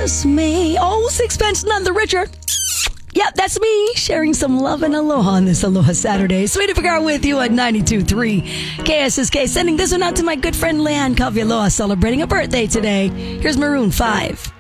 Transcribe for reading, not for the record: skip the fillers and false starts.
just me. Oh, sixpence none the richer. Yep, that's me sharing some love and aloha on this Aloha Saturday. Sweetie Pagar with you at 92.3 KSSK. Sending this one out to my good friend Leanne Kavialoa celebrating a birthday today. Here's Maroon 5.